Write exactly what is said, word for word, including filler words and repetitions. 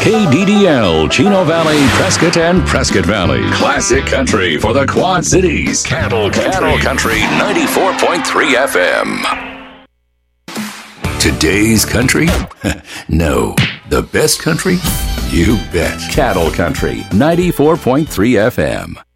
K D D L, Chino Valley, Prescott, and Prescott Valley. Classic country for the Quad Cities. Cattle Country. Cattle Country ninety-four point three F M. Today's country? No. The best country? You bet. Cattle Country ninety-four point three F M.